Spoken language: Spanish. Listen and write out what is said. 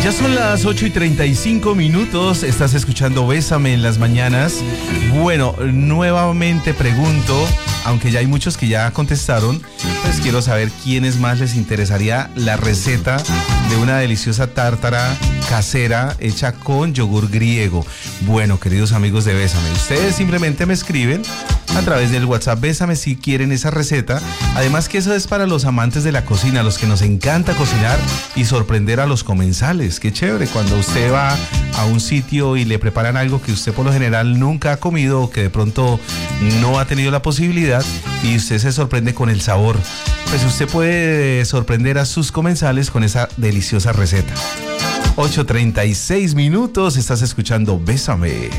Ya son las 8:35, estás escuchando Bésame en las mañanas. Bueno, nuevamente pregunto, aunque ya hay muchos que ya contestaron, pues quiero saber quiénes más les interesaría la receta de una deliciosa tártara casera hecha con yogur griego. Bueno, queridos amigos de Bésame, ustedes simplemente me escriben a través del WhatsApp Bésame si quieren esa receta. Además que eso es para los amantes de la cocina, los que nos encanta cocinar y sorprender a los comensales. Qué chévere cuando usted va a un sitio y le preparan algo que usted por lo general nunca ha comido o que de pronto no ha tenido la posibilidad y usted se sorprende con el sabor. Pues usted puede sorprender a sus comensales con esa deliciosa receta. 8:36, estás escuchando Bésame.